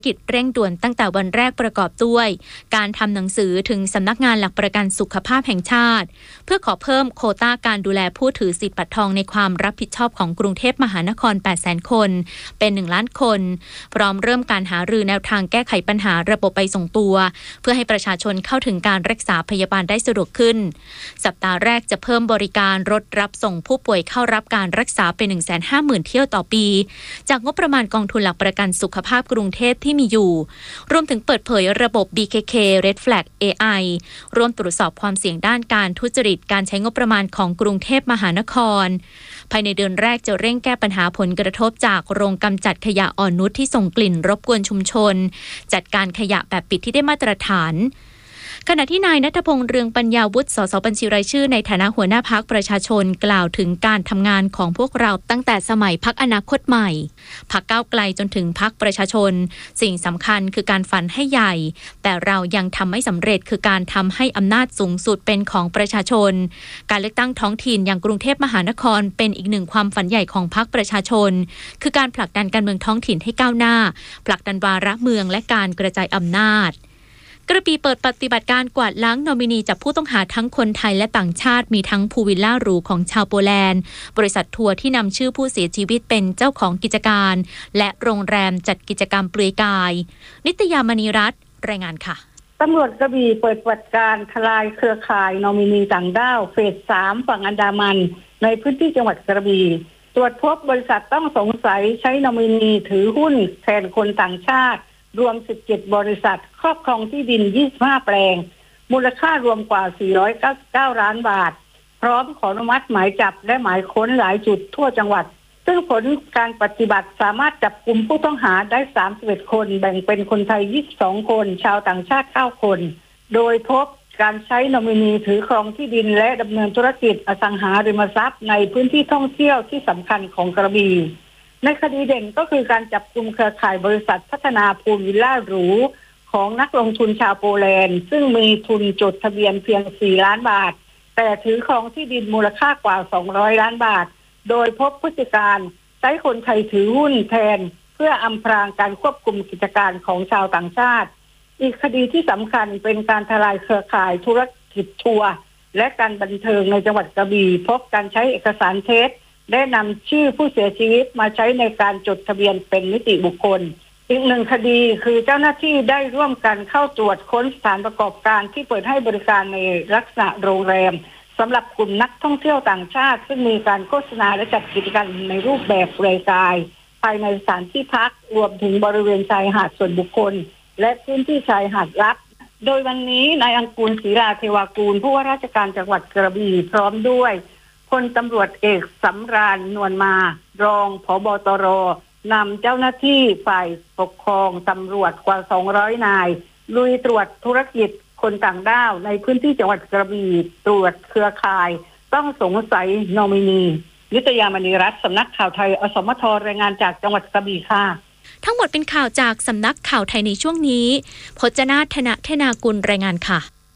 กิจเร่งด่วนตั้งแต่วันแรกประกอบด้วยการทำหนังสือถึงสำนักงานหลักประกันสุขภาพแห่งชาติเพื่อขอเพิ่มโควต้าการดูแลผู้ถือสิทธิ์บัตรทองในความรับผิดชอบของกรุงเทพมหานคร 800,000 คนเป็น1ล้านคนพร้อมเริ่มการหารือแนวทางแก้ไขปัญหาระบบไปส่งตัวเพื่อให้ประชาชนเข้าถึงการรักษาพยาบาลได้สะดวกขึ้นสัปดาห์แรกจะเพิ่มบริการรถรับส่งผู้ป่วยเข้ารับการรักษาเป็น 150,000 เที่ยวต่อปีจากงบประมาณกองทุนหลักประกันสุขภาพกรุงเทพที่มีอยู่รวมถึงเปิดเผยระบบ BKK Red Flag AI ร่วมตรวจสอบความเสี่ยงด้านการทุจริตการใช้งบประมาณของกรุงเทพมหานครภายในเดือนแรกจะเร่งแก้ปัญหาผลกระทบจากโรงกำจัดขยะอ่อนนุชที่ส่งกลิ่นรบกวนชุมชนจัดการขยะแบบปิดที่ได้มาตรฐานขณะที่นายณัฐพงษ์เรืองปัญญาวุฒิ สสบัญชีรายชื่อในฐานะหัวหน้าพรรคประชาชนกล่าวถึงการทำงานของพวกเราตั้งแต่สมัยพรรคอนาคตใหม่พรรคก้าวไกลจนถึงพรรคประชาชนสิ่งสำคัญคือการฝันให้ใหญ่แต่เรายังทำไม่สำเร็จคือการทำให้อำนาจสูงสุดเป็นของประชาชนการเลือกตั้งท้องถิ่นอย่างกรุงเทพมหานครเป็นอีกหนึ่งความฝันใหญ่ของพรรคประชาชนคือการผลักดันการเมืองท้องถิ่นให้ก้าวหน้าผลักดันวาระเมืองและการกระจายอำนาจกระบี่เปิดปฏิบัติการกวาดล้างนอมินีจับผู้ต้องหาทั้งคนไทยและต่างชาติมีทั้งพูลวิลล่าหรูของชาวโปแลนด์บริษัททัวร์ที่นำชื่อผู้เสียชีวิตเป็นเจ้าของกิจการและโรงแรมจัดกิจกรรมเปลือยกายนิตยามณีรัตน์รายงานค่ะตำรวจกระบี่เปิดปฏิบัติการทลายเครือข่ายนอมินีต่างด้าวเฟส 3 ฝั่งอันดามันในพื้นที่จังหวัดกระบี่ตรวจพบบริษัทต้องสงสัยใช้นอมินีถือหุ้นแทนคนต่างชาติรวม17บริษัทครอบครองที่ดิน25แปลงมูลค่ารวมกว่า499ล้านบาทพร้อมขออนุมัติหมายจับและหมายค้นหลายจุดทั่วจังหวัดซึ่งผลการปฏิบัติสามารถจับกุมผู้ต้องหาได้31คนแบ่งเป็นคนไทย22คนชาวต่างชาติ9คนโดยพบการใช้นอมินีถือครองที่ดินและดำเนินธุรกิจอสังหาริมทรัพย์ในพื้นที่ท่องเที่ยวที่สำคัญของกระบี่ในคดีเด่นก็คือการจับกุมเครือข่ายบริษัทพัฒนาพูลวิลล่าหรูของนักลงทุนชาวโปแลนด์ซึ่งมีทุนจดทะเบียนเพียง4ล้านบาทแต่ถือครองที่ดินมูลค่ากว่า200ล้านบาทโดยพบพฤติการใช้คนไทยถือหุ้นแทนเพื่ออำพรางการควบคุมกิจการของชาวต่างชาติอีกคดีที่สำคัญเป็นการทลายเครือข่ายธุรกิจทัวร์และการบันเทิงในจังหวัดกระบี่พบการใช้เอกสารเท็จได้นำชื่อผู้เสียชีวิตมาใช้ในการจดทะเบียนเป็นนิติบุคคลอีกหนึ่งคดีคือเจ้าหน้าที่ได้ร่วมกันเข้าตรวจค้นสถานประกอบการที่เปิดให้บริการในลักษณะโรงแรมสำหรับกลุ่มนักท่องเที่ยวต่างชาติซึ่งมีการโฆษณาและจัดกิจกรรมในรูปแบบเปลือยกายภายในสถานที่พักรวมถึงบริเวณชายหาดส่วนบุคคลและพื้นที่ชายหาดลับโดยวันนี้นายอังกูลศรีราเทวากูลผู้ว่าราชการจังหวัดกระบี่พร้อมด้วยพลตำรวจเอกสำราญนวลมารองผบ.ตร.นำเจ้าหน้าที่ฝ่ายปกครองตำรวจกว่า200นายลุยตรวจธุรกิจคนต่างด้าวในพื้นที่จังหวัดกระบี่ตรวจเครือข่ายต้องสงสัยนอมินีนิตยามณีรัตน์สำนักข่าวไทยอสมทรายงานจากจังหวัดกระบี่ค่ะทั้งหมดเป็นข่าวจากสำนักข่าวไทยในช่วงนี้พจนาถนะเทนากุลรายงานค่ะ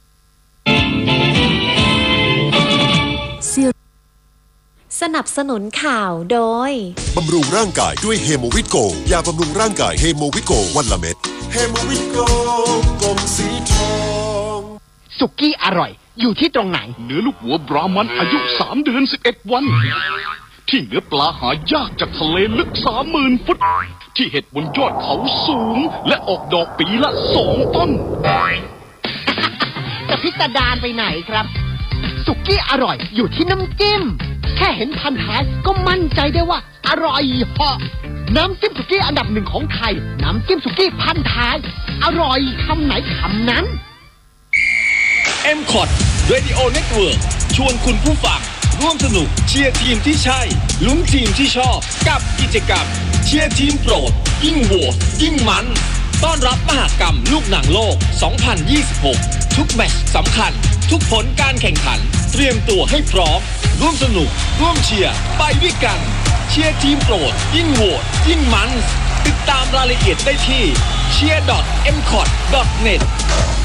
สนับสนุนข่าวโดยบำรุงร่างกายด้วยเฮโมวิตโกยาบำรุงร่างกายเฮโมวิตโกวันละเม็ดเฮโมวิตโกกลมสีทองสุกี้อร่อยอยู่ที่ตรงไหนเนื้อลูกหัวบรามันอายุ3เดือน11วันที่เนื้อปลาหายากจากทะเลลึก 30,000 ฟุตที่เห็ดบนยอดเขาสูงและออกดอกปีละ2 ต้นจะพิสดารไปไหนครับสุกี้อร่อยอยู่ที่น้ำจิ้มแค่เห็นพันท้ายก็มั่นใจได้ว่าอร่อยเหาะน้ำจิ้มสุกี้อันดับ1ของไทยน้ำจิ้มสุกี้พันท้ายอร่อยคำไหนคำนั้น M-Cot Radio Network ชวนคุณผู้ฟังร่วมสนุกเชียร์ทีมที่ใช่ลุ้นทีมที่ชอบกับกิจกรรมเชียร์ทีมโปรดยิ่งโหวตยิ่งมันต้อนรับมหกรรมลูกหนังโลก 2026 ทุกแมตช์สำคัญทุกผลการแข่งขันเตรียมตัวให้พร้อมร่วมสนุกร่วมเชียร์ไปด้วยกันเชียร์ทีมโปรดยิ่งโหวตยิ่งมันติดตามรายละเอียดได้ที่cheer.mcot.net